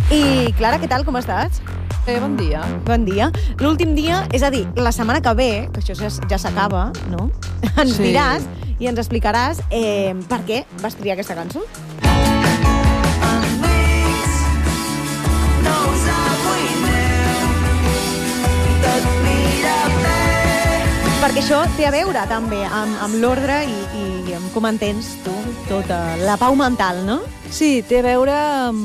I, Clara, què tal? Com estàs? Bon dia. Bon dia. L'últim dia, és a dir, la setmana que ve, que això ja s'acaba, no? Ens diràs i ens explicaràs per què vas triar aquesta cançó. Perquè això té a veure també amb l'ordre i amb com entens tu tota la pau mental, no? Sí, té a veure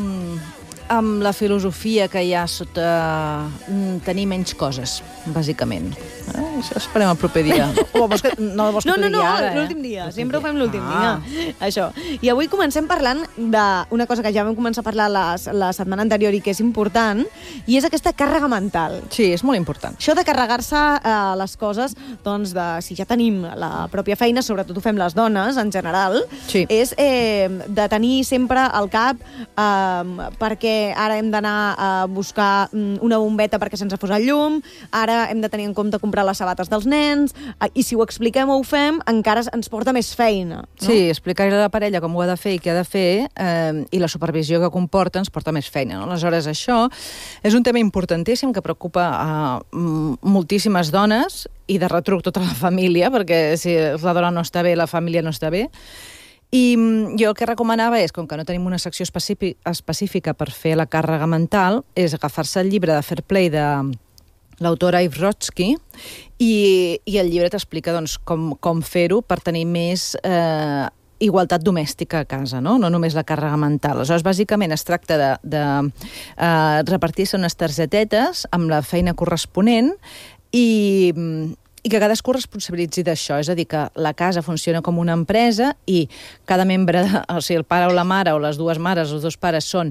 amb la filosofia que hi ha sota tenir menys coses, bàsicament. Això esperem el proper dia. No, l'últim dia. Sempre ho fem l'últim dia. Això. I avui comencem parlant d'una cosa que ja vam començar a parlar la setmana anterior i que és important, i és aquesta càrrega mental. Sí, és molt important. Això de carregar-se les coses, doncs, si ja tenim la pròpia feina, sobretot ho fem les dones, en general, és de tenir sempre al cap perquè ara hem d'anar a buscar una bombeta perquè se'ns fos el llum, ara hem de tenir en compte comprar les sabates dels nens, i si ho expliquem o ho fem, encara ens porta més feina. No? Sí, explicar-li a la parella com ho ha de fer i què ha de fer, i la supervisió que comporta ens porta més feina. No? Aleshores, això és un tema importantíssim que preocupa moltíssimes dones i de retruc tota la família, perquè si la dona no està bé, la família no està bé. I jo el que recomanava és, com que no tenim una secció específica per fer la càrrega mental, és agafar-se el llibre de Fair Play de l'autora Eve Rodsky, i el llibre t'explica doncs, com fer-ho per tenir més igualtat domèstica a casa, no només la càrrega mental. Aleshores, bàsicament es tracta de repartir-se unes targetetes amb la feina corresponent i que cadascú responsabilitzi d'això, és a dir, que la casa funciona com una empresa i cada membre, o sigui, el pare o la mare o les dues mares o els dos pares són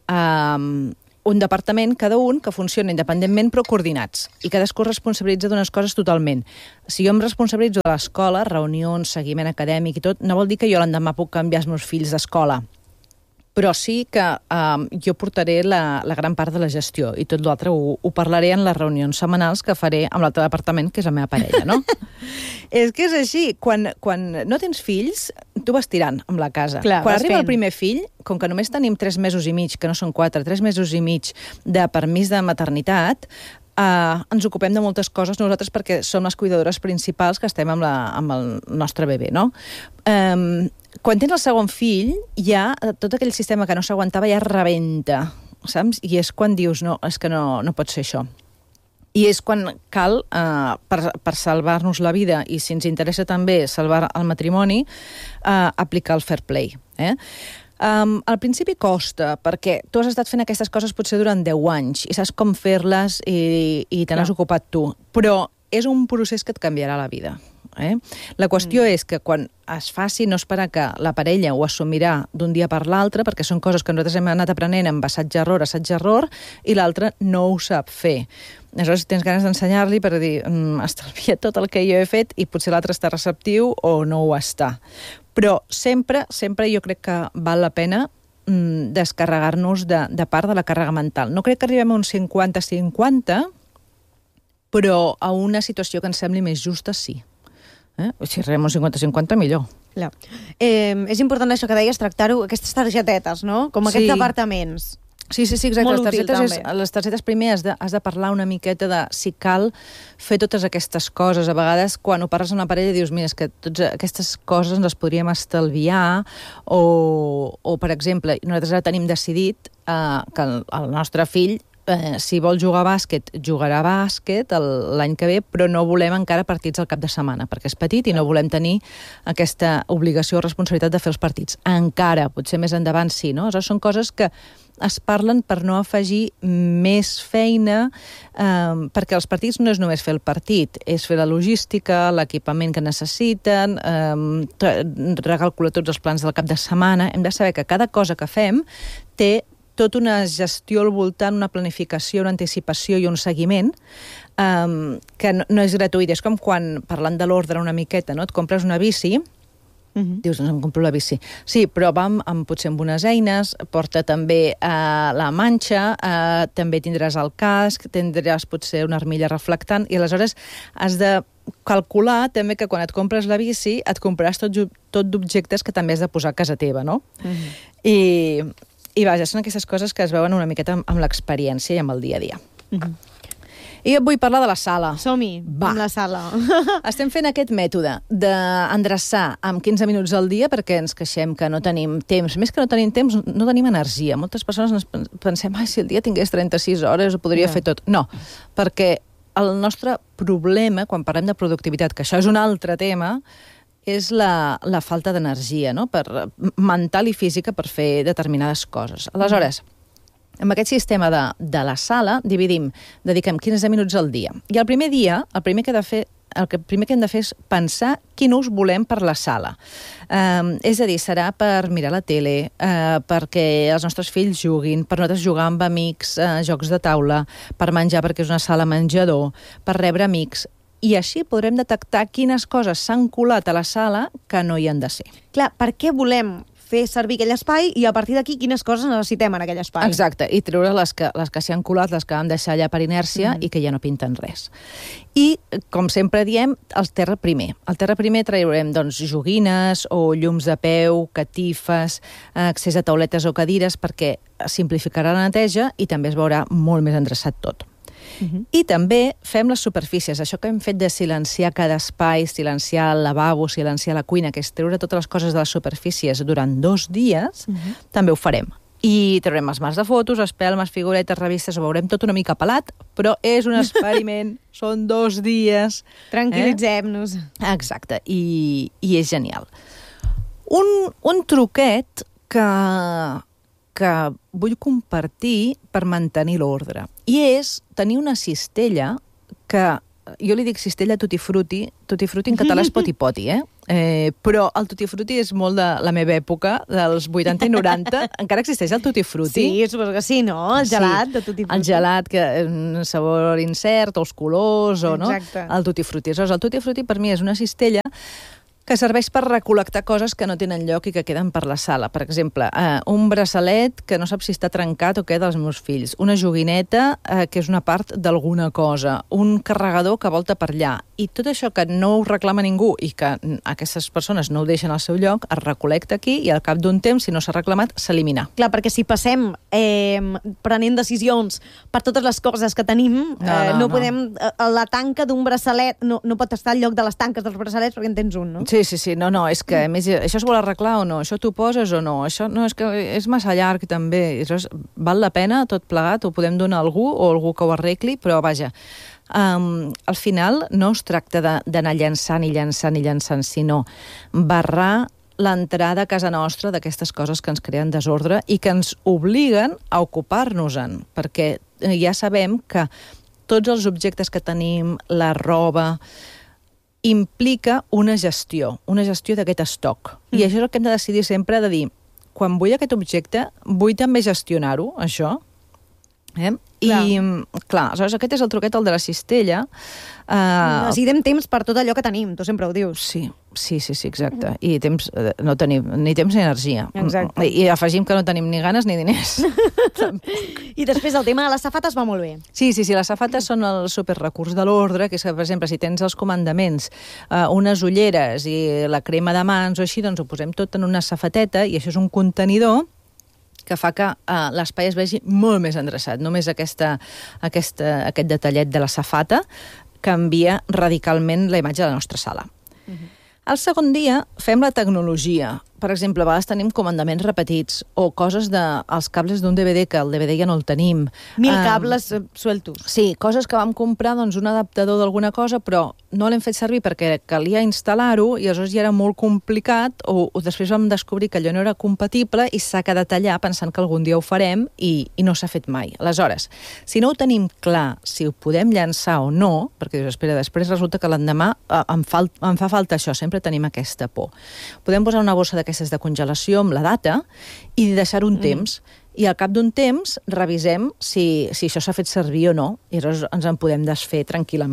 un departament, cada un, que funciona independentment però coordinats, i cadascú responsabilitza d'unes coses totalment. Si jo em responsabilitzo de l'escola, reunions, seguiment acadèmic i tot, no vol dir que jo l'endemà puc canviar els meus fills d'escola, però sí que jo portaré la gran part de la gestió i tot l'altre ho parlaré en les reunions setmanals que faré amb l'altre departament, que és la meva parella, no? És que és així. Quan no tens fills, tu vas tirant amb la casa. Clar, quan arriba el primer fill, com que només tenim 3 mesos i mig, que no són 4, 3 mesos i mig de permís de maternitat, ens ocupem de moltes coses nosaltres perquè som les cuidadores principals que estem amb el nostre bebè, no? Quan tens el segon fill, ja tot aquell sistema que no s'aguantava ja rebenta, saps? I és quan dius, no, és que no pot ser això. I és quan cal, per salvar-nos la vida, i si ens interessa també salvar el matrimoni, aplicar el fair play. Al principi costa, perquè tu has estat fent aquestes coses potser durant 10 anys i saps com fer-les i te n'has ocupat tu, però és un procés que et canviarà la vida. La qüestió és que quan es faci no esperar que la parella ho assumirà d'un dia per l'altre, perquè són coses que nosaltres hem anat aprenent amb assaig-error, i l'altre no ho sap fer. Aleshores tens ganes d'ensenyar-li per dir estalvia tot el que jo he fet i potser l'altre està receptiu o no ho està. Però sempre jo crec que val la pena descarregar-nos de part de la càrrega mental. No crec que arribem a un 50-50, però a una situació que ens sembli més justa, sí. Si arribem a un 50-50, millor. Clar. És important això que deies, tractar-ho, aquestes targetetes, no? Com aquests departaments. Sí, exacte. Molt útil, també. Les targetes primer has de parlar una miqueta de si cal fer totes aquestes coses. A vegades, quan ho parles amb la parella, dius, mira, és que totes aquestes coses ens les podríem estalviar, o per exemple, nosaltres ara tenim decidit que el nostre fill, si vol jugar a bàsquet, jugarà a bàsquet l'any que ve, però no volem encara partits al cap de setmana, perquè és petit i no volem tenir aquesta obligació o responsabilitat de fer els partits. Encara, potser més endavant sí, no? Aleshores, són coses que es parlen per no afegir més feina, perquè els partits no és només fer el partit, és fer la logística, l'equipament que necessiten, recalcular tots els plans del cap de setmana. Hem de saber que cada cosa que fem té tota una gestió al voltant, una planificació, una anticipació i un seguiment que no és gratuït. És com quan, parlant de l'ordre una miqueta, no? Et compres una bici, dius, doncs em compro la bici. Sí, però va potser amb unes eines, porta també la manxa, també tindràs el casc, tindràs potser una armilla reflectant, i aleshores has de calcular també que quan et compres la bici et compraràs tot d'objectes que també has de posar a casa teva, no? I vaja, són aquestes coses que es veuen una miqueta amb l'experiència i amb el dia a dia. I jo et vull parlar de la sala. Som-hi, amb la sala. Estem fent aquest mètode d'endreçar amb 15 minuts al dia perquè ens queixem que no tenim temps. Més que no tenim temps, no tenim energia. Moltes persones ens pensem, si el dia tingués 36 hores ho podria fer tot. No, perquè el nostre problema, quan parlem de productivitat, que això és un altre tema, és la falta d'energia, no? Mental i física per fer determinades coses. Aleshores, amb aquest sistema de la sala, dediquem 15 minuts al dia. I el primer dia, el primer que hem de fer és pensar quin ús volem per la sala. És a dir, serà per mirar la tele, perquè els nostres fills juguin, per nosaltres jugar amb amics, jocs de taula, per menjar perquè és una sala menjador, per rebre amics. I així podrem detectar quines coses s'han colat a la sala que no hi han de ser. Clar, per què volem fer servir aquell espai i a partir d'aquí quines coses necessitem en aquell espai? Exacte, i treure les que s'hi han colat, les que vam deixar allà per inèrcia i que ja no pinten res. I, com sempre diem, el terra primer. Al terra primer traurem joguines o llums de peu, catifes, accés a tauletes o cadires, perquè simplificarà la neteja i també es veurà molt més endreçat tot. I també fem les superfícies, això que hem fet de silenciar cada espai, silenciar el lavabo, silenciar la cuina, que és treure totes les coses de les superfícies durant 2 dies, també ho farem. I traurem els marcs de fotos, espelmes, figuretes, revistes, ho veurem tot una mica pelat, però és un experiment, són 2 dies. Tranquil·litzem-nos. Exacte, i és genial. Un truquet que vull compartir per mantenir l'ordre. I és tenir una cistella que, jo li dic cistella tutti frutti en català és poti-poti, però el tutti frutti és molt de la meva època, dels 80 i 90. Encara existeix el tutti frutti? Sí, suposo que sí, no? El gelat de tutti frutti. El gelat, que un sabor incert, o els colors, o no? Exacte. El tutti frutti. El tutti frutti per mi és una cistella que serveix per recol·lectar coses que no tenen lloc i que queden per la sala. Per exemple, un braçalet que no sap si està trencat o queda dels meus fills, una joguineta que és una part d'alguna cosa, un carregador que volta per allà. I tot això que no ho reclama ningú i que aquestes persones no ho deixen al seu lloc, es recol·lecta aquí i al cap d'un temps, si no s'ha reclamat, s'elimina. Clar, perquè si passem prenent decisions per totes les coses que tenim, no podem... La tanca d'un braçalet no pot estar al lloc de les tanques dels braçalets perquè en tens un, no? Sí, no, és que a més, això es vol arreglar o no, això t'ho poses o no, això no, és que és massa llarg també, val la pena tot plegat, ho podem donar a algú o algú que ho arregli, però vaja, al final no es tracta d'anar llançant, sinó barrar l'entrada a casa nostra d'aquestes coses que ens creen desordre i que ens obliguen a ocupar-nos-en, perquè ja sabem que tots els objectes que tenim, la roba, implica una gestió d'aquest estoc. I això és el que hem de decidir sempre, de dir, quan vull aquest objecte, vull també gestionar-ho, això. I, clar, aleshores aquest és el truquet, el de la cistella. Necessitem temps per tot allò que tenim, tu sempre ho dius. Sí, exacte. I temps, no tenim ni temps ni energia. Exacte. I afegim que no tenim ni ganes ni diners. I després el tema de les safates va molt bé. Sí, les safates són el superrecurs de l'ordre, que és que, per exemple, si tens els comandaments, unes ulleres i la crema de mans o així, doncs ho posem tot en una safateta i això és un contenidor que fa que l'espai es vegi molt més endreçat. Només aquest detallet de la safata canvia radicalment la imatge de la nostra sala. El segon dia fem la tecnologia. Per exemple, a vegades tenim comandaments repetits o coses dels cables d'un DVD, que el DVD ja no el tenim. 1000 cables sueltos. Sí, coses que vam comprar, doncs, un adaptador d'alguna cosa, però no l'hem fet servir perquè calia instal·lar-ho i aleshores ja era molt complicat o després vam descobrir que allò no era compatible i s'ha quedat allà pensant que algun dia ho farem i no s'ha fet mai. Aleshores, si no ho tenim clar, si ho podem llançar o no, perquè dius, espera, després resulta que l'endemà em fa falta això, sempre tenim aquesta por. Podem posar una bossa d'aquestes de congelació amb la data i deixar un temps. I al cap d'un temps revisem si això s'ha fet servir o no i llavors ens en podem desfer tranquil·lament.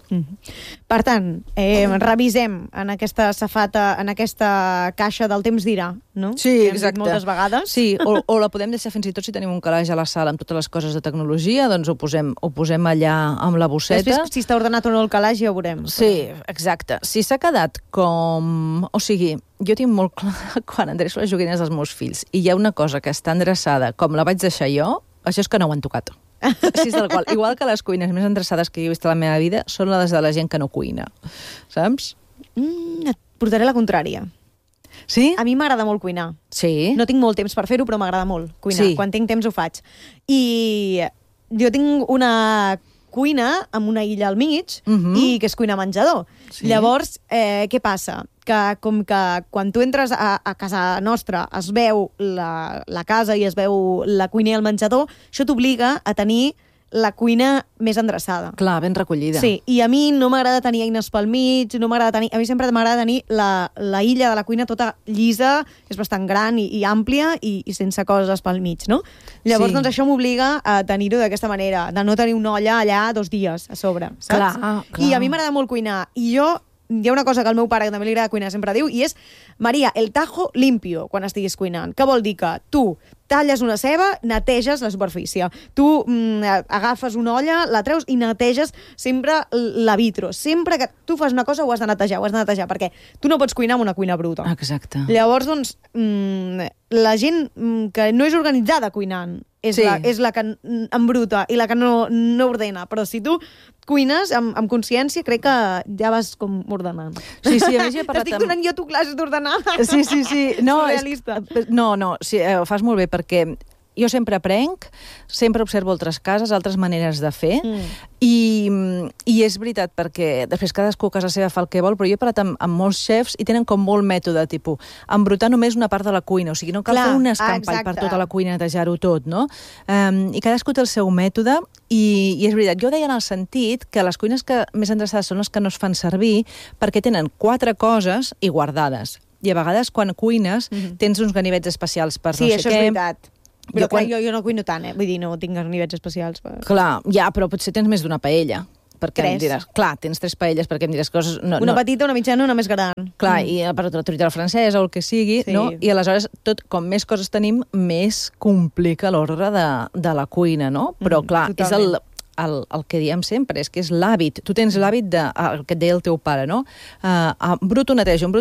Per tant, revisem en aquesta safata, en aquesta caixa del temps dirà, no? Sí, exacte. Moltes vegades. Sí, o la podem deixar fins i tot si tenim un calaix a la sala amb totes les coses de tecnologia, doncs ho posem allà amb la bosseta. Després, si està ordenat o no el calaix, ja ho veurem. Sí, exacte. Si s'ha quedat com... O sigui, jo tinc molt clar quan endreço les joguines dels meus fills i hi ha una cosa que està endreçada com la vaig deixar jo, això és que no ho han tocat. Així tal qual. Igual que les cuines més endreçades que he vist a la meva vida són les de la gent que no cuina. Saps? Et portaré la contrària. Sí? A mi m'agrada molt cuinar. Sí? No tinc molt temps per fer-ho, però m'agrada molt cuinar. Sí. Quan tinc temps ho faig. I jo tinc una cuina amb una illa al mig i que és cuina menjador. Sí. Llavors, què passa? Que com que quan tu entres a casa nostra es veu la casa i es veu la cuina i el menjador, això t'obliga a tenir la cuina més endreçada. Clar, ben recollida. Sí, i a mi no m'agrada tenir eines pel mig, no m'agrada tenir... A mi sempre m'agrada tenir la illa de la cuina tota llisa, és bastant gran i àmplia i sense coses pel mig, no? Llavors, doncs, això m'obliga a tenir-ho d'aquesta manera, de no tenir una olla allà 2 dies a sobre, saps? Clar. I a mi m'agrada molt cuinar, i jo... Hi ha una cosa que el meu pare, que també li agrada cuinar, sempre diu, i és, Maria, el tajo limpio, quan estiguis cuinant. Què vol dir? Que tu talles una ceba, neteges la superfície. Tu agafes una olla, la treus i neteges sempre la vitro. Sempre que tu fas una cosa ho has de netejar, perquè tu no pots cuinar amb una cuina bruta. Exacte. Llavors, doncs, la gent que no és organitzada cuinant és la que embruta i la que no ordena. Però si tu cuines amb consciència, crec que ja vas com ordenant. Sí, a més ja he parlat T'estic donant jo a tu classes d'ordenar. Sí. No, surrealista. No, sí, ho fas molt bé, perquè jo sempre aprenc, sempre observo altres cases, altres maneres de fer, i és veritat, perquè després cadascú a casa seva fa el que vol, però jo he parlat amb molts xefs i tenen com molt mètode, tipus, embrutar només una part de la cuina, o sigui, no cal fer un escampall per tota la cuina, netejar-ho tot, no? I cadascú té el seu mètode, i és veritat, jo ho deia en el sentit que les cuines més endreçades són les que no es fan servir perquè tenen 4 coses i guardades. I a vegades, quan cuines, tens uns ganivets especials per no sé què. Sí, això és veritat. Però jo no cuino tant, vull dir, no tinc ganivets especials. Clar, ja, però potser tens més d'una paella. Perquè 3. Em diràs, clar, tens 3 paelles, perquè em diràs coses... Una petita, una mitjana, una més gran. Clar, i per la truita francesa o el que sigui, no? I aleshores, com més coses tenim, més complica l'ordre de la cuina, no? Però clar, és el que diem sempre, és que és l'hàbit. Tu tens l'hàbit el que et deia el teu pare, no? Bruto netejo,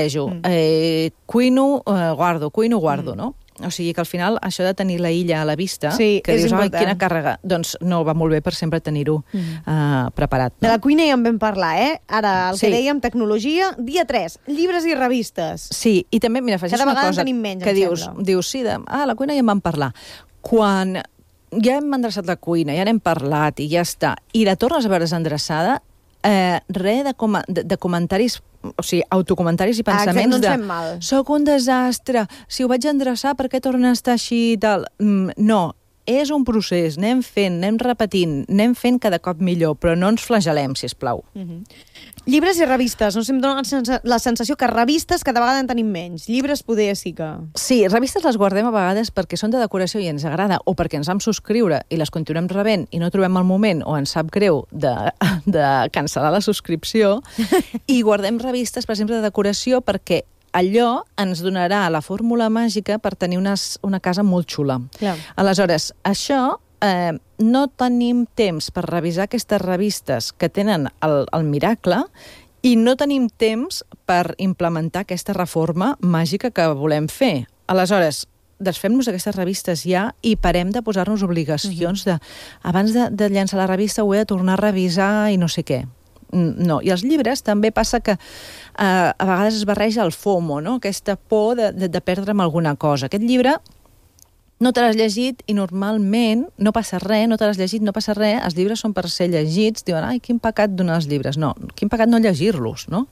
cuino, guardo, no? O sigui que al final això de tenir la illa a la vista, que dius, quina càrrega, doncs no, va molt bé per sempre tenir-ho preparat. No? De la cuina ja en vam parlar, Ara, el que dèiem, tecnologia, dia 3, llibres i revistes. Sí, i també, mira, afegeix una cosa que dius, sí, la cuina ja en vam parlar. Quan ja hem endreçat la cuina, ja n'hem parlat i ja està, i la tornes a veure endreçada, res de comentaris, o sigui, autocomentaris i pensaments soc un desastre, si ho vaig endreçar, per què torna a estar així i tal? No, és un procés, anem fent, anem repetint, anem fent cada cop millor, però no ens flagelem, sisplau. Llibres i revistes, no sé, em dona la sensació que revistes cada vegada en tenim menys. Llibres poder sí que... Sí, revistes les guardem a vegades perquè són de decoració i ens agrada, o perquè ens vam subscriure i les continuem rebent i no trobem el moment o ens sap greu de cancel·lar la subscripció, i guardem revistes, per exemple, de decoració perquè allò ens donarà la fórmula màgica per tenir una casa molt xula. Clar. Aleshores, això no tenim temps per revisar aquestes revistes que tenen el miracle i no tenim temps per implementar aquesta reforma màgica que volem fer. Aleshores, desfem-nos aquestes revistes ja i parem de posar-nos obligacions de abans de llançar la revista ho he de tornar a revisar i no sé què. No, i els llibres també passa que a vegades es barreja el FOMO, no? Aquesta por de perdre'm alguna cosa. Aquest llibre no te l'has llegit i normalment no passa res, no te l'has llegit, no passa res, els llibres són per ser llegits, diuen, ai, quin pecat donar els llibres. No, quin pecat no llegir-los, no?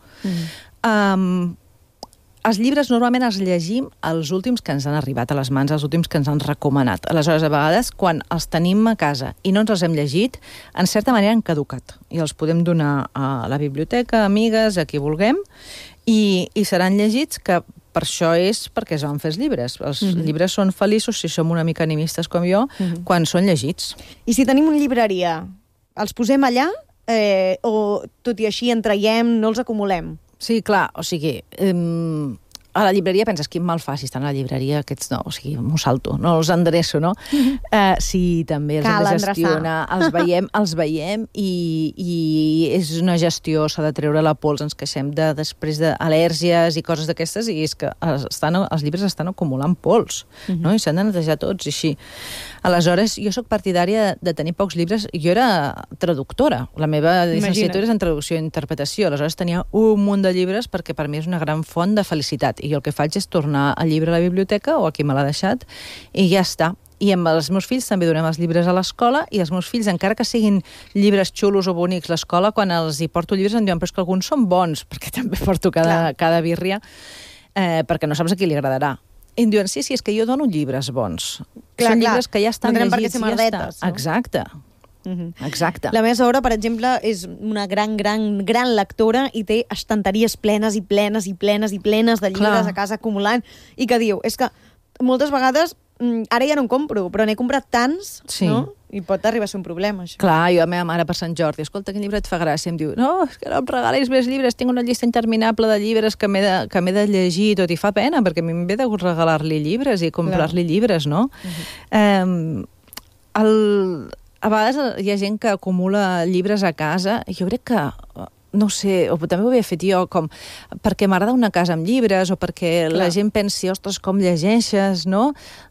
Els llibres normalment els llegim els últims que ens han arribat a les mans, els últims que ens han recomanat. Aleshores, a vegades, quan els tenim a casa i no ens els hem llegit, en certa manera han caducat. I els podem donar a la biblioteca, a amigues, a qui vulguem, i seran llegits, que per això és perquè es van fer els llibres. Els llibres són feliços, si som una mica animistes com jo, quan són llegits. I si tenim una llibreria, els posem allà o tot i així en traiem, no els acumulem? Sí, clar, o sigui... a la llibreria penses, quin mal fa si estan a la llibreria aquests no, o sigui, m'ho salto, no els endreço, no? Sí, també els hem de gestionar, els veiem i és una gestió, s'ha de treure la pols, ens queixem després d'al·lèrgies i coses d'aquestes, i és que els llibres estan acumulant pols, no? I s'han de netejar tots, i així. Aleshores, jo sóc partidària de tenir pocs llibres. Jo era traductora, la meva llicenciatura és en traducció i interpretació, aleshores tenia un munt de llibres perquè per mi és una gran font de felicitat. I jo el que faig és tornar el llibre a la biblioteca o a qui me l'ha deixat i ja està. I amb els meus fills també donem els llibres a l'escola i els meus fills, encara que siguin llibres xulos o bonics, l'escola, quan els hi porto llibres em diuen però és que alguns són bons, perquè també porto cada birria, perquè no saps a qui li agradarà. I em diuen, sí, és que jo dono llibres bons. Són llibres que ja estan llegits. No merdetes, no? Exacte. Exacte. La meva sogra, per exemple, és una gran lectora i té estanteries plenes i plenes i plenes i plenes de llibres a casa acumulant, i que diu, és que moltes vegades ara ja no en compro, però n'he comprat tants, no? I pot arribar a ser un problema, això. Clar, jo a la meva mare per Sant Jordi, escolta, quin llibre et fa gràcia? Em diu, no, és que no em regalis més llibres, tinc una llista interminable de llibres que m'he de llegir i tot, i fa pena, perquè a mi m'he de regalar-li llibres i comprar-li llibres, no? A vegades hi ha gent que acumula llibres a casa, i jo crec que, no sé, o també ho havia fet jo, com perquè m'agrada una casa amb llibres, o perquè la gent pensi, ostres, com llegeixes, no?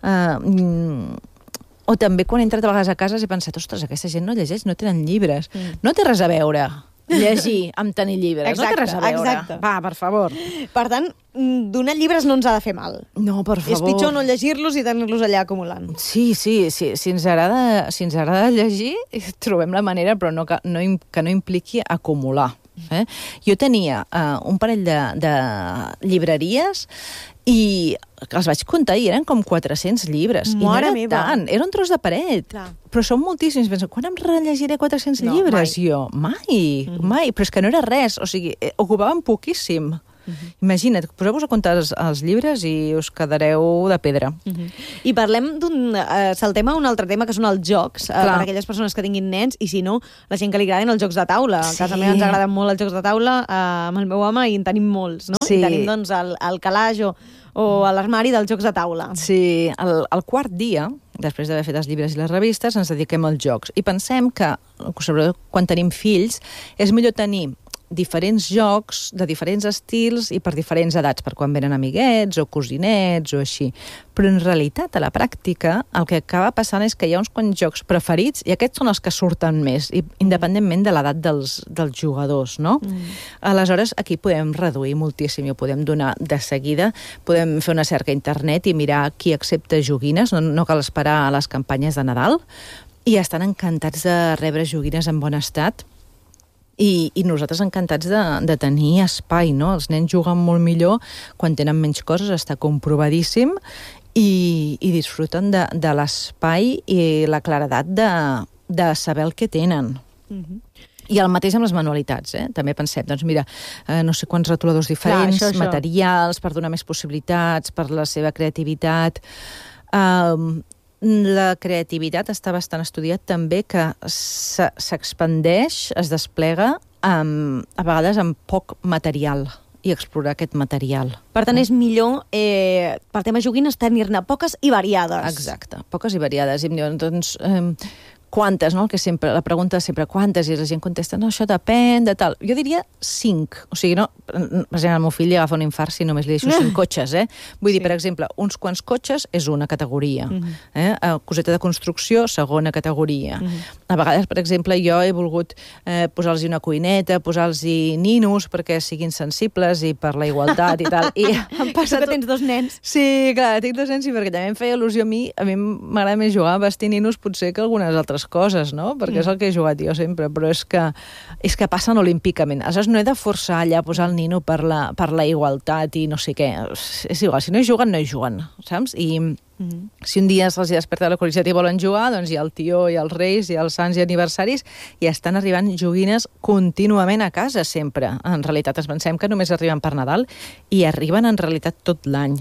O també quan he entrat a vegades a cases he pensat, ostres, aquesta gent no llegeix, no tenen llibres. No té res a veure llegir amb tenir llibres, no té res a veure. Va, per favor. Per tant, donar llibres no ens ha de fer mal. No, per favor. És pitjor no llegir-los i tenir-los allà acumulant. Sí. Si ens agrada llegir, trobem la manera, però que no impliqui acumular. Jo tenia un parell de llibreries i els vaig comptar i eren com 400 llibres. Mare I no era tant, era un tros de paret. Clar. Però són moltíssims. Penso, quan em rellegiré 400 llibres? Mai. Jo, mai. Però és que no era res. O sigui, ocupaven poquíssim. Imagina't, poseu-vos a comptar els llibres i us quedareu de pedra. I parlem saltem a un altre tema, que són els jocs, per a aquelles persones que tinguin nens, i si no, la gent que li agraden els jocs de taula. A casa meva ens agraden molt els jocs de taula, amb el meu home, i en tenim molts, no? I tenim, doncs, el calaix o l'armari dels jocs de taula. Sí, el quart dia, després d'haver fet els llibres i les revistes, ens dediquem als jocs. I pensem que, sobretot quan tenim fills, és millor tenir diferents jocs de diferents estils i per diferents edats, per quan venen amiguets o cosinets o així. Però en realitat, a la pràctica, el que acaba passant és que hi ha uns quants jocs preferits i aquests són els que surten més, independentment de l'edat dels jugadors, no? Aleshores, aquí podem reduir moltíssim i ho podem donar de seguida. Podem fer una cerca a internet i mirar qui accepta joguines, no cal esperar a les campanyes de Nadal, i estan encantats de rebre joguines en bon estat. I nosaltres encantats de tenir espai, no? Els nens juguen molt millor quan tenen menys coses, està comprovadíssim, i disfruten de l'espai i la claredat de saber el que tenen. I el mateix amb les manualitats, també pensem, doncs mira, no sé quants retoladors diferents, materials, per donar més possibilitats, per la seva creativitat. La creativitat està bastant estudiat també, que s'expandeix, es desplega a vegades amb poc material i explorar aquest material. Per tant, és millor, per tema joguines, tenir-ne poques i variades. Exacte, poques i variades. I em diuen, doncs, quantes, no? La pregunta és sempre quantes, i la gent contesta, no, això depèn de tal. Jo diria 5. O sigui, no, per exemple, el meu fill li agafa un infart si només li deixo 5 cotxes, Vull dir, per exemple, uns quants cotxes és una categoria. Coseta de construcció, segona categoria. A vegades, per exemple, jo he volgut posar-los una cuineta, posar-los ninos perquè siguin sensibles i per la igualtat i tal. I em passa que tens 2 nens. Sí, clar, tinc 2 nens i perquè també em feia il·lusió a mi m'agrada més jugar a vestir ninos potser que algunes altres coses, no? Perquè és el que he jugat jo sempre, però és que passen olímpicament. Aleshores no he de forçar allà a posar el nino per la igualtat i no sé què. És igual, si no hi juguen, no hi juguen, saps? I si un dia se'ls desperta la curiositat i volen jugar, doncs hi ha el tió, hi ha els reis, hi ha els sants i aniversaris, i estan arribant joguines contínuament a casa sempre. En realitat ens pensem que només arriben per Nadal i arriben en realitat tot l'any.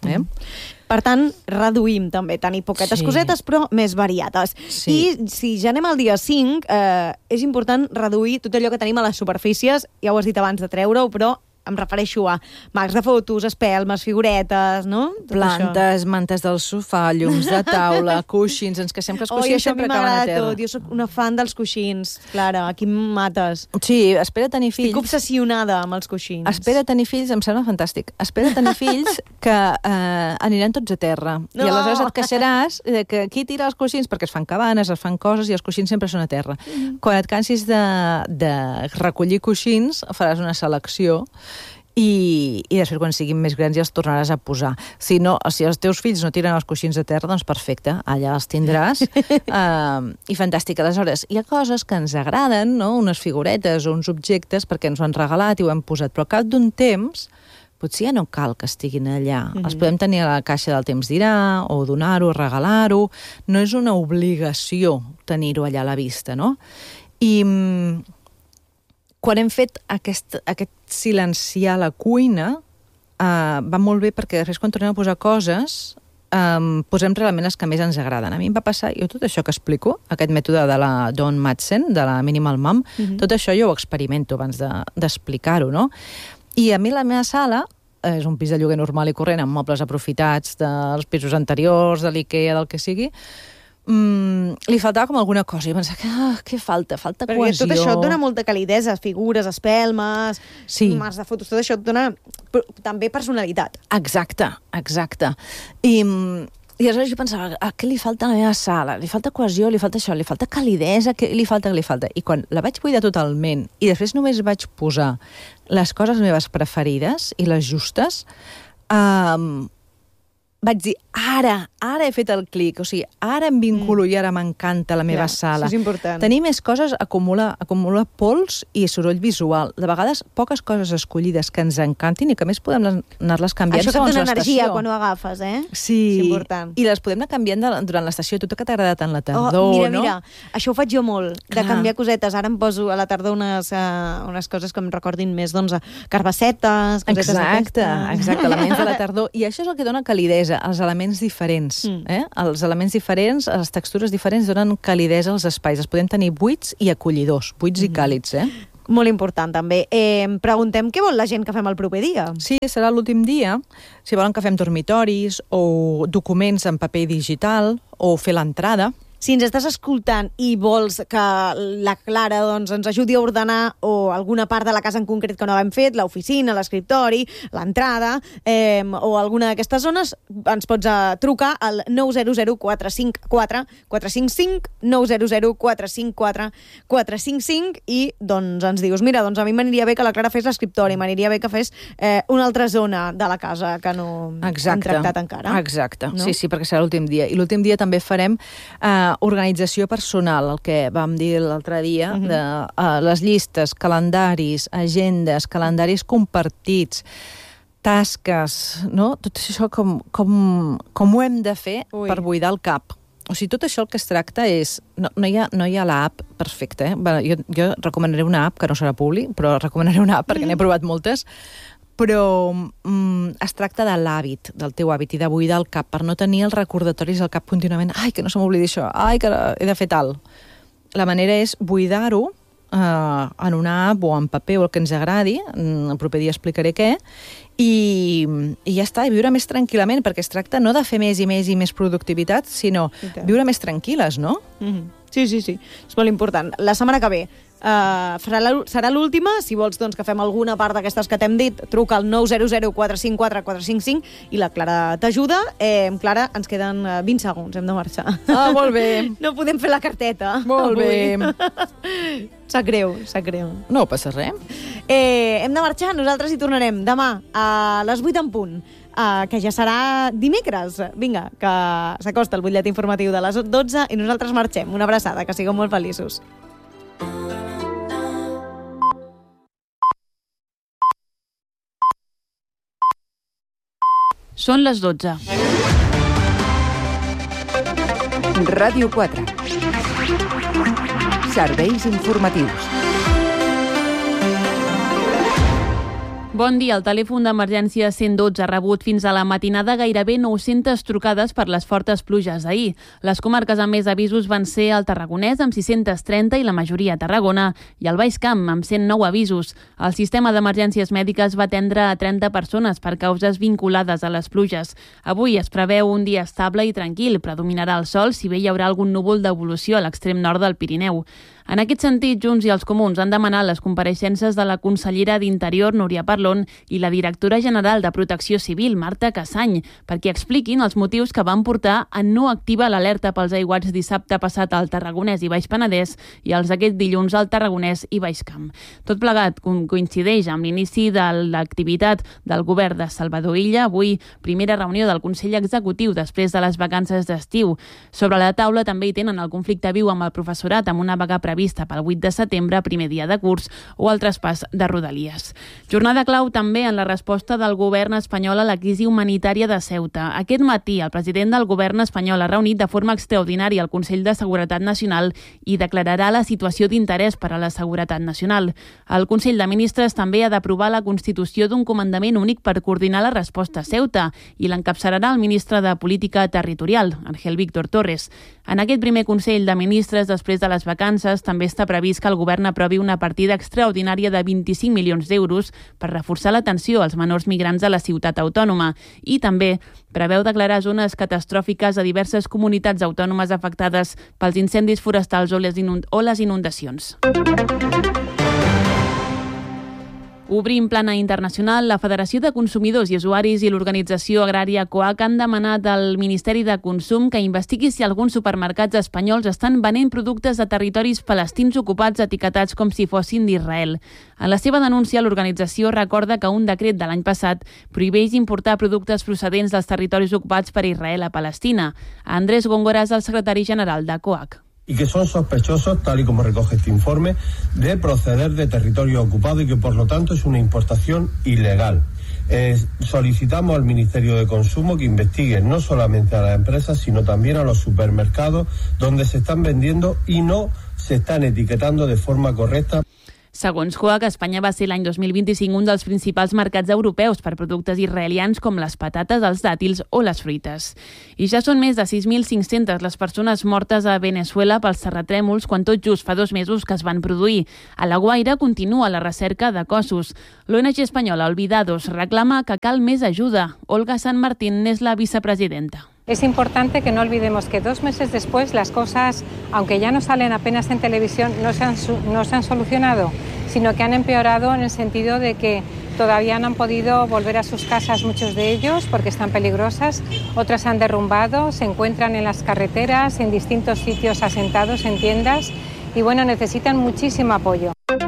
Per tant, reduïm també, tenir poquetes cosetes, però més variades. I si ja anem al dia 5, és important reduir tot allò que tenim a les superfícies, ja ho has dit abans de treure-ho, però em refereixo a marcs de fotos, espelmes, figuretes, no? Plantes, mantes del sofà, llums de taula, coixins, ens queixem que els coixins sempre acaben a terra. Jo soc una fan dels coixins, Clara, aquí em mates. Sí, espera tenir fills. Estic obsessionada amb els coixins. Espera tenir fills, em sembla fantàstic. Espera tenir fills que aniran tots a terra. I aleshores et queixaràs que qui tira els coixins perquè es fan cabanes, es fan coses i els coixins sempre són a terra. Quan et cansis de recollir coixins, faràs una selecció i després quan siguin més grans ja els tornaràs a posar. Si els teus fills no tiren els coixins de terra, doncs perfecte, allà els tindràs. I fantàstic. Aleshores, hi ha coses que ens agraden, no? Unes figuretes o uns objectes perquè ens ho han regalat i ho hem posat, però al cap d'un temps potser ja no cal que estiguin allà. Els podem tenir a la caixa del temps dirà, o donar-ho, regalar-ho. No és una obligació tenir-ho allà a la vista, no? I quan hem fet aquest silenciar la cuina, va molt bé perquè després quan tornem a posar coses posem realment les que més ens agraden. A mi em va passar, jo tot això que explico, aquest mètode de la Dawn Madsen, de la Minimal Mom, tot això jo ho experimento abans d'explicar-ho, no? I a mi la meva sala és un pis de lloguer normal i corrent amb mobles aprofitats dels pisos anteriors, de l'IKEA, del que sigui. Li faltava com alguna cosa i pensava, què falta? Falta cohesió. Perquè tot això et dona molta calidesa, figures, espelmes, marcs de fotos, tot això et dona també personalitat. Exacte. I aleshores jo pensava, què li falta a la meva sala? Li falta cohesió, li falta això, li falta calidesa, què li falta? I quan la vaig buidar totalment i després només vaig posar les coses meves preferides i les justes, vaig dir, ara he fet el clic, o sigui, ara em vinculo i ara m'encanta la meva sala. Això és important. Tenir més coses acumula pols i soroll visual. De vegades, poques coses escollides que ens encantin i que més podem anar-les canviant segons l'estació. Això que et dona energia quan ho agafes, Sí, és important. I les podem anar canviant durant l'estació, tot el que t'ha agradat en la tardor, no? Mira, això ho faig jo molt, de canviar cosetes. Ara em poso a la tardor unes coses que em recordin més, doncs, carbassetes, cosetes d'aquestes. Exacte, elements de la tardor. I això és el que dona calidesa, els elements diferents. Els elements diferents, les textures diferents donen calidesa als espais. Els podem tenir buits i acollidors, buits i càlids, Molt important, també. Preguntem què vol la gent que fem el proper dia. Sí, serà l'últim dia. Si volen que fem dormitoris o documents en paper digital o fer l'entrada. Si ens estàs escoltant i vols que la Clara ens ajudi a ordenar o alguna part de la casa en concret que no hem fet, l'oficina, l'escriptori, l'entrada o alguna d'aquestes zones, ens pots trucar al 900 454 455 900 454 455 i ens dius, mira, a mi m'aniria bé que la Clara fes l'escriptori, m'aniria bé que fes una altra zona de la casa que no hem tractat encara. Exacte, sí, perquè serà l'últim dia. I l'últim dia també farem organització personal, el que vam dir l'altre dia, de les llistes, calendaris, agendes, calendaris compartits, tasques, no? Tot això com ho hem de fer per buidar el cap. O sigui, tot això el que es tracta és... No hi ha l'app perfecta, Jo recomanaré una app, que no serà públic, però recomanaré una app perquè n'he provat moltes, però es tracta de l'hàbit, del teu hàbit, i de buidar el cap, per no tenir els recordatoris al cap contínuament. Ai, que no se m'oblidi això, ai, que he de fer tal. La manera és buidar-ho en una app o en paper o el que ens agradi, el proper dia explicaré què, i ja està, i viure més tranquil·lament, perquè es tracta no de fer més i més productivitat, sinó viure més tranquil·les, no? Sí, és molt important. La setmana que ve serà l'última. Si vols que fem alguna part d'aquestes que t'hem dit, truca al 900 454 455 i la Clara t'ajuda. Clara, ens queden 20 segons, hem de marxar. Molt bé. No podem fer la carteta. Molt bé. Sap greu. No passa res. Hem de marxar, nosaltres hi tornarem demà a les 8 en punt. Que ja serà dimecres. Vinga, que s'acosta el butllet informatiu de les 12 i nosaltres marxem. Una abraçada, que sigueu molt feliços. Són les 12. Ràdio 4. Serveis informatius. Bon dia. El telèfon d'emergència 112 ha rebut fins a la matinada gairebé 900 trucades per les fortes pluges d'ahir. Les comarques amb més avisos van ser el Tarragonès, amb 630, i la majoria a Tarragona, i el Baix Camp, amb 109 avisos. El sistema d'emergències mèdiques va atendre a 30 persones per causes vinculades a les pluges. Avui es preveu un dia estable i tranquil. Predominarà el sol, si bé hi haurà algun núvol d'evolució a l'extrem nord del Pirineu. En aquest sentit, Junts i els Comuns han demanat les compareixences de la consellera d'Interior, Núria Parlon, i la directora general de Protecció Civil, Marta Cassany, perquè expliquin els motius que van portar a no activar l'alerta pels aiguats dissabte passat al Tarragonès i Baix Penedès i els aquest dilluns al Tarragonès i Baix Camp. Tot plegat coincideix amb l'inici de l'activitat del govern de Salvador Illa. Avui, primera reunió del Consell Executiu després de les vacances d'estiu. Sobre la taula també hi tenen el conflicte viu amb el professorat, amb una vaga prevista pel 8 de setembre, primer dia de curs, o el traspàs de Rodalies. Jornada clau també en la resposta del govern espanyol a la crisi humanitària de Ceuta. Aquest matí, el president del govern espanyol ha reunit de forma extraordinària el Consell de Seguretat Nacional i declararà la situació d'interès per a la seguretat nacional. El Consell de Ministres també ha d'aprovar la constitució d'un comandament únic per coordinar la resposta a Ceuta i l'encapçalarà el ministre de Política Territorial, Ángel Víctor Torres. En aquest primer Consell de Ministres, després de les vacances, també està previst que el govern aprovi una partida extraordinària de 25 milions d'euros per reforçar l'atenció als menors migrants de la ciutat autònoma i també preveu declarar zones catastròfiques a diverses comunitats autònomes afectades pels incendis forestals o les inundacions. Obrim plana internacional. La Federació de Consumidors i Usuaris i l'organització agrària COAC han demanat al Ministeri de Consum que investigui si alguns supermercats espanyols estan venent productes de territoris palestins ocupats etiquetats com si fossin d'Israel. En la seva denúncia, l'organització recorda que un decret de l'any passat prohibeix importar productes procedents dels territoris ocupats per Israel a Palestina. Andrés Góngora és el secretari general de COAC. Y que son sospechosos, tal y como recoge este informe, de proceder de territorio ocupado y que por lo tanto es una importación ilegal. Solicitamos al Ministerio de Consumo que investigue no solamente a las empresas, sino también a los supermercados donde se están vendiendo y no se están etiquetando de forma correcta. Segons COAC, Espanya va ser l'any 2025 un dels principals mercats europeus per productes israelians com les patates, els dàtils o les fruites. I ja són més de 6.500 les persones mortes a Venezuela pels terratrèmols quan tot just fa 2 mesos que es van produir. A La Guaira continua la recerca de cossos. L'ONG espanyola Olvidados reclama que cal més ajuda. Olga San Martín n'és la vicepresidenta. Es importante que no olvidemos que 2 meses después las cosas, aunque ya no salen apenas en televisión, no se han solucionado, sino que han empeorado en el sentido de que todavía no han podido volver a sus casas muchos de ellos porque están peligrosas, otras se han derrumbado, se encuentran en las carreteras, en distintos sitios asentados, en tiendas, y bueno, necesitan muchísimo apoyo.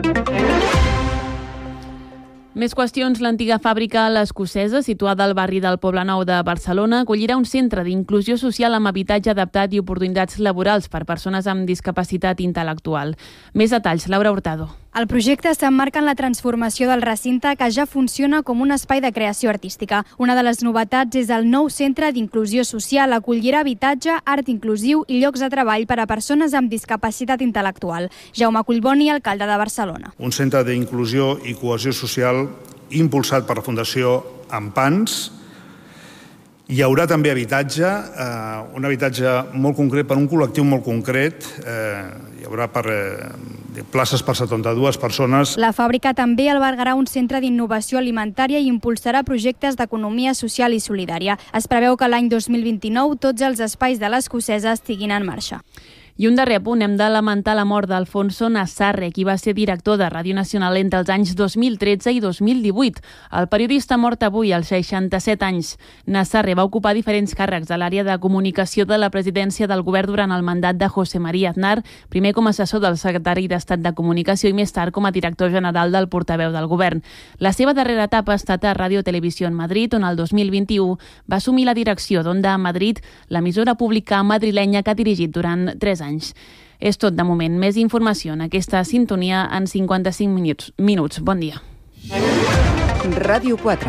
Més qüestions. L'antiga fàbrica L'Escocesa, situada al barri del Poblenou de Barcelona, acollirà un centre d'inclusió social amb habitatge adaptat i oportunitats laborals per persones amb discapacitat intel·lectual. Més detalls, Laura Hurtado. El projecte s'emmarca en la transformació del recinte que ja funciona com un espai de creació artística. Una de les novetats és el nou centre d'inclusió social. Acollirà habitatge, art inclusiu i llocs de treball per a persones amb discapacitat intel·lectual. Jaume Collboni, alcalde de Barcelona. Un centre d'inclusió i cohesió social impulsat per la Fundació Ampans. Hi haurà també habitatge, un habitatge molt concret per un col·lectiu molt concret. Hi haurà places per 72 persones. La fàbrica també albergarà un centre d'innovació alimentària i impulsarà projectes d'economia social i solidària. Es preveu que l'any 2029 tots els espais de l'Escocesa estiguin en marxa. I un darrer apunt, hem de lamentar la mort d'Alfonso Nassarre, qui va ser director de Ràdio Nacional entre els anys 2013 i 2018. El periodista mort avui, als 67 anys. Nassarre va ocupar diferents càrrecs a l'àrea de comunicació de la presidència del govern durant el mandat de José María Aznar, primer com a assessor del secretari d'Estat de Comunicació i més tard com a director general del portaveu del govern. La seva darrera etapa ha estat a Ràdio Televisió Madrid, on el 2021 va assumir la direcció d'Onda Madrid, l'emissora pública madrilenya que ha dirigit durant 3 anys. És tot de moment. Més informació en aquesta sintonia en 55 minuts. Bon dia. Ràdio 4.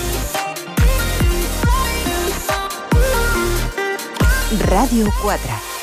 Ràdio 4.